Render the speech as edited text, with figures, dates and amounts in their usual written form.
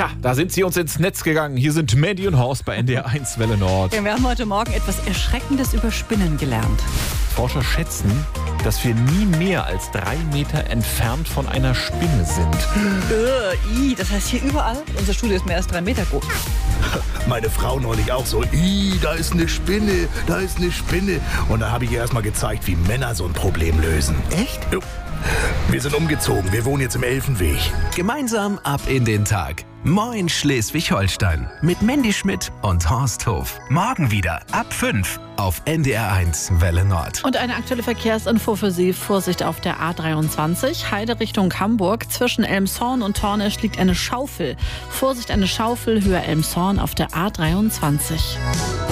Tja, da sind sie uns ins Netz gegangen. Hier sind Mandy und Horst bei NDR 1 Welle Nord. Wir haben heute Morgen etwas Erschreckendes über Spinnen gelernt. Forscher schätzen, dass wir nie mehr als 3 Meter entfernt von einer Spinne sind. Das heißt hier überall? Unser Studio ist mehr als 3 Meter groß. Meine Frau neulich auch so, da ist eine Spinne, da ist eine Spinne. Und da habe ich ihr erst mal gezeigt, wie Männer so ein Problem lösen. Echt? Jo. Wir sind umgezogen, wir wohnen jetzt im Elfenweg. Gemeinsam ab in den Tag. Moin Schleswig-Holstein mit Mandy Schmidt und Horst Hof. Morgen wieder ab 5 auf NDR 1 Welle Nord. Und eine aktuelle Verkehrsinfo für Sie. Vorsicht auf der A23, Heide Richtung Hamburg. Zwischen Elmshorn und Tornisch liegt eine Schaufel. Vorsicht, eine Schaufel, Höhe Elmshorn auf der A23.